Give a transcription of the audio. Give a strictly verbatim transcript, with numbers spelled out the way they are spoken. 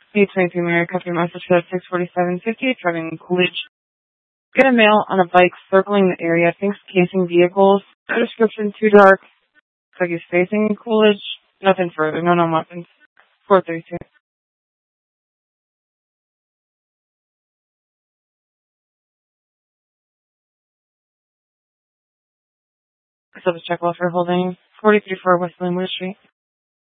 eight twenty-three Mary, copy message code six forty-seven fifty, driving Coolidge. Get a male on a bike circling the area, thinks casing vehicles. No description, too dark. Looks like he's facing Coolidge. Nothing further, no known weapons. four thirty-two. Service check while for holding forty-three four West Linwood Street.